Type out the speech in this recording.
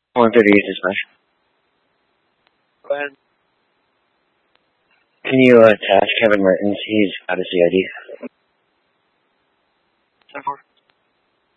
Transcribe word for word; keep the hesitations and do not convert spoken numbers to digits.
one thirty is smash. Go ahead. Can you uh, task Kevin Mertens? He's got a C I D. ten four.